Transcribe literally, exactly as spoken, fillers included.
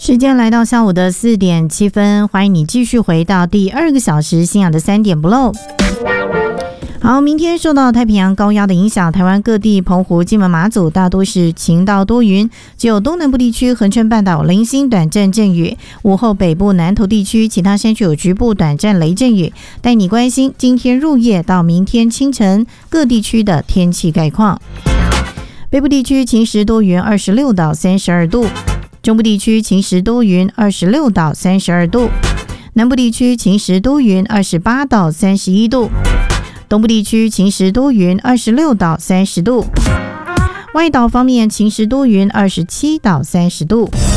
时间来到下午的四点七分，欢迎你继续回到第二个小时信仰的三点不漏。好，明天受到太平洋高压的影响，台湾各地澎湖、金门、马祖大多是晴到多云，只有东南部地区恒春半岛零星短暂阵雨，午后北部南投地区其他山区有局部短暂雷阵雨。带你关心今天入夜到明天清晨各地区的天气概况。北部地区晴时多云，二十六到三十二度；中部地区晴时多云，二十六到三十二度；南部地区晴时多云，二十八到三十一度；东部地区晴时多云，二十六到三十度；外岛方面晴时多云，二十七到三十度。